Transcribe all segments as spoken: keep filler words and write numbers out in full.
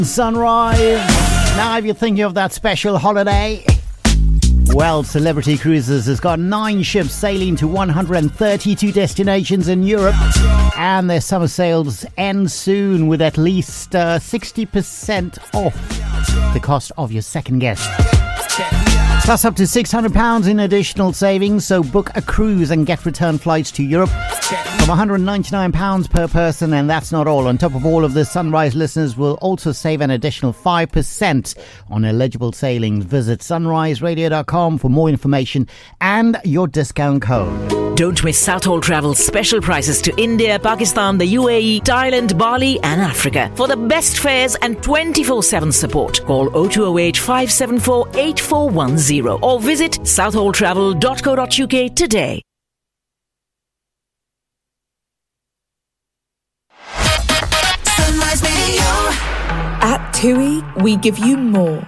Sunrise. Now, if you're thinking of that special holiday, well, Celebrity Cruises has got nine ships sailing to one hundred thirty-two destinations in Europe, and their summer sales end soon with at least uh, sixty percent off the cost of your second guest. Plus up to six hundred pounds in additional savings, so book a cruise and get return flights to Europe from one hundred ninety-nine pounds per person, and that's not all. On top of all of this, Sunrise listeners will also save an additional five percent on eligible sailings. Visit sunrise radio dot com for more information and your discount code. Don't miss Southall Travel's special prices to India, Pakistan, the U A E, Thailand, Bali and Africa. For the best fares and twenty-four seven support, call oh two oh eight, five seven four, eight four one zero or visit southall travel dot co dot uk today. At TUI, we give you more.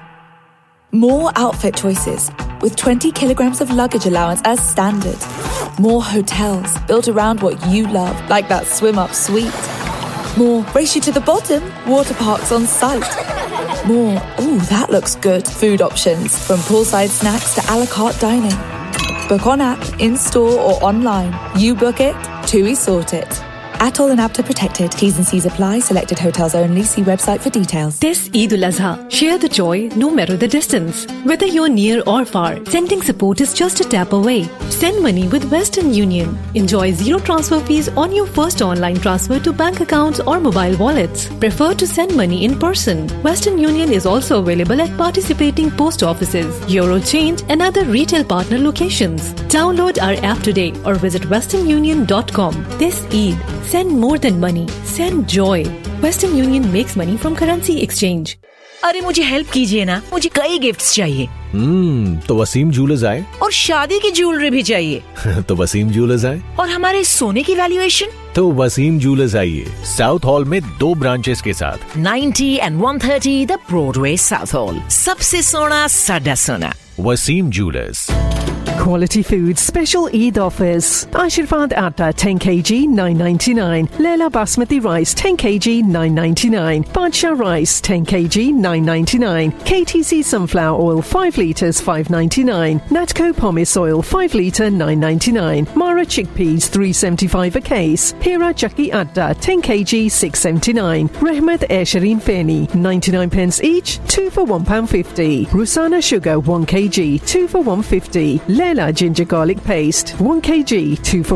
More outfit choices, with twenty kilograms of luggage allowance as standard. More hotels built around what you love, like that swim-up suite. More race you to the bottom, water parks on site. More, ooh, that looks good, food options, from poolside snacks to a la carte dining. Book on app, in-store or online. You book it, TUI sort it. Atoll and Apta protected. T's and C's apply. Selected hotels only. See website for details. This Eid al-Azha, share the joy no matter the distance. Whether you're near or far, sending support is just a tap away. Send money with Western Union. Enjoy zero transfer fees on your first online transfer to bank accounts or mobile wallets. Prefer to send money in person. Western Union is also available at participating post offices, Eurochange and other retail partner locations. Download our app today or visit western union dot com. This Eid, send more than money. Send joy. Western Union makes money from currency exchange. अरे मुझे help कीजिए ना, मुझे कई gifts चाहिए। हम्म तो Wasim jewellers आए और शादी की ज्वेलरी भी चाहिए। तो वसीम ज्वेलर्स आए और हमारे सोने की वैल्यूएशन तो वसीम ज्वेलर्स आइए साउथ हॉल में दो ब्रांचेस के साथ ninety and one thirty the Broadway south hall. सबसे सोना साडा सोना। Wasim jewellers. Quality Foods special Eid offers. Ashirvad Atta ten kilograms nine ninety-nine. Leela Basmati Rice ten kilograms nine ninety-nine. Badshah Rice ten kilograms nine ninety-nine. K T C Sunflower Oil five litres five ninety-nine. Natco Pomace Oil five litre nine ninety-nine. Mara Chickpeas three seventy-five a case. Hira Chakki Atta ten kilograms six seventy-nine. Rehmat Airshireen Feni ninety-nine pence each, two for one pound fifty. Rusana Sugar one kilogram two for one fifty. Leela Ginger Garlic Paste one kilogram two for